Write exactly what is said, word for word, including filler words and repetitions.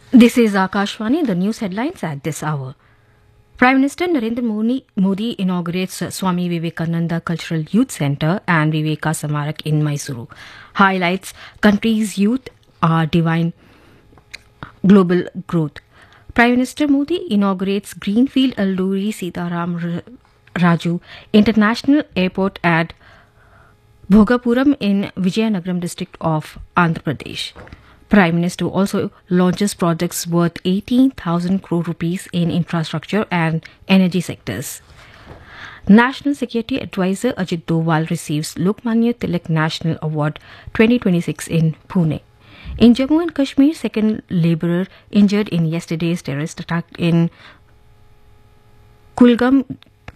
This is Akashvani, the news headlines at this hour. Prime Minister Narendra Modi, Modi inaugurates Swami Vivekananda Cultural Youth Centre and Viveka Samarak in Mysuru. Highlights country's youth are divine global growth. Prime Minister Modi inaugurates Greenfield Alluri Sitaram Raju International Airport at Bhogapuram in Vizianagaram district of Andhra Pradesh. Prime Minister also launches projects worth eighteen thousand crore rupees in infrastructure and energy sectors. National Security Advisor Ajit Doval receives Lokmanya Tilak National Award twenty twenty-six in Pune. In Jammu and Kashmir, second labourer injured in yesterday's terrorist attack in Kulgam